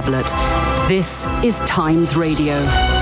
tablet. This is Times Radio.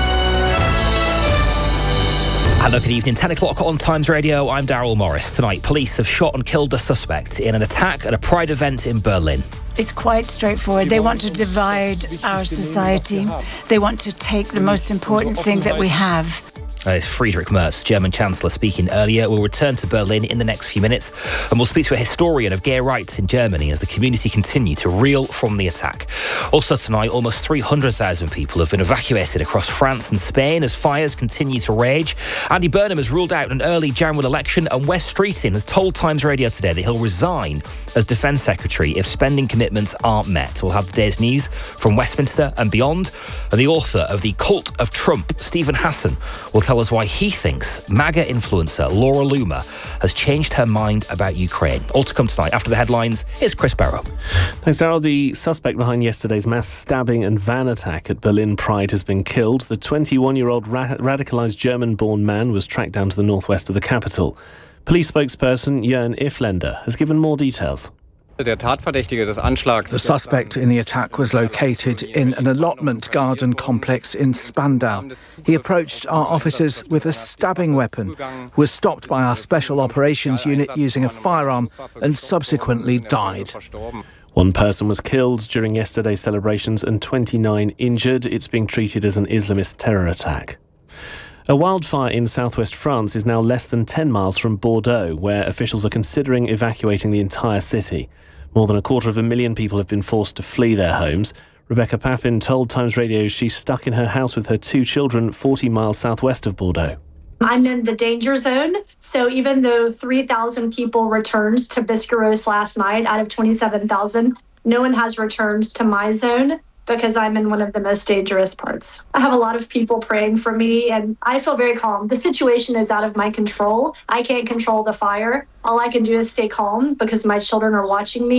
Hello, good evening. 10 o'clock on Times Radio. I'm Daryl Morris. Tonight, police have shot and killed a suspect in an attack at a Pride event in Berlin. It's quite straightforward. They want to divide our society. They want to take the most important thing that we have. It's Friedrich Merz, German Chancellor, speaking earlier. We'll return to Berlin in the next few minutes, and we'll speak to a historian of gay rights in Germany as the community continue to reel from the attack. Also tonight, almost 300,000 people have been evacuated across France and Spain as fires continue to rage. Andy Burnham has ruled out an early general election, and Wes Streeting has told Times Radio today that he'll resign as Defence Secretary if spending commitments aren't met. We'll have the day's news from Westminster and beyond, and the author of The Cult of Trump, Stephen Hassan, will tell us why he thinks MAGA influencer Laura Loomer has changed her mind about Ukraine. All to come tonight. After the headlines, here's Chris Barrow. Thanks, Darryl. The suspect behind yesterday's mass stabbing and van attack at Berlin Pride has been killed. The 21-year-old radicalised German-born man was tracked down to the northwest of the capital. Police spokesperson Jörn Ifländer has given more details. The suspect in the attack was located in an allotment garden complex in Spandau. He approached our officers with a stabbing weapon, was stopped by our special operations unit using a firearm, and subsequently died. One person was killed during yesterday's celebrations and 29 injured. It's being treated as an Islamist terror attack. A wildfire in southwest France is now less than 10 miles from Bordeaux, where officials are considering evacuating the entire city. More than 250,000 people have been forced to flee their homes. Rebecca Papin told Times Radio she's stuck in her house with her 2 children 40 miles southwest of Bordeaux. I'm in the danger zone, so even though 3,000 people returned to Biscarrosse last night out of 27,000, no one has returned to my zone because I'm in one of the most dangerous parts. I have a lot of people praying for me, and I feel very calm. The situation is out of my control. I can't control the fire. All I can do is stay calm because my children are watching me.